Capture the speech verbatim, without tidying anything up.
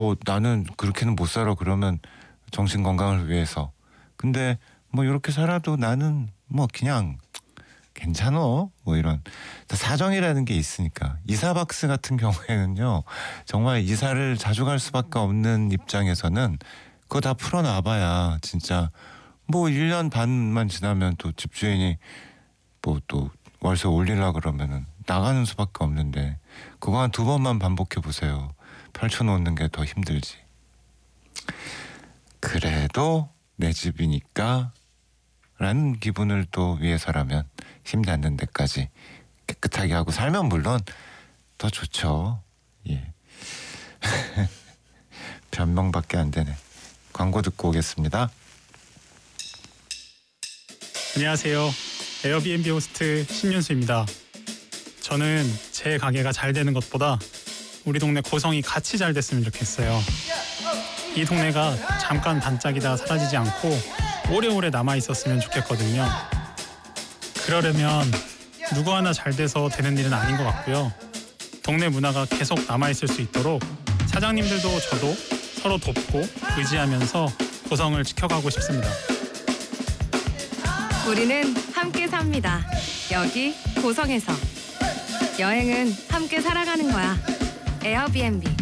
뭐 나는 그렇게는 못 살아 그러면 정신 건강을 위해서. 근데 뭐 이렇게 살아도 나는 뭐 그냥 괜찮어 뭐 이런 사정이라는 게 있으니까. 이사박스 같은 경우에는요 정말 이사를 자주 갈 수밖에 없는 입장에서는 그거 다 풀어놔봐야 진짜 뭐 일 년 반만 지나면 또 집주인이 뭐 또 월세 올리려 그러면은 나가는 수밖에 없는데 그거 한 두 번만 반복해 보세요. 펼쳐놓는 게 더 힘들지. 그래도 내 집이니까 라는 기분을 또 위해서라면 힘닿는 데까지 깨끗하게 하고 살면 물론 더 좋죠. 예. 변명밖에 안 되네. 광고 듣고 오겠습니다. 안녕하세요. 에어비앤비 호스트 신윤수입니다. 저는 제 가게가 잘 되는 것보다 우리 동네 고성이 같이 잘 됐으면 좋겠어요. 이 동네가 잠깐 반짝이다 사라지지 않고 오래오래 남아있었으면 좋겠거든요. 그러려면 누구 하나 잘 돼서 되는 일은 아닌 것 같고요. 동네 문화가 계속 남아있을 수 있도록 사장님들도 저도 서로 돕고 의지하면서 고성을 지켜가고 싶습니다. 우리는 함께 삽니다. 여기 고성에서. 여행은 함께 살아가는 거야. 에어비앤비.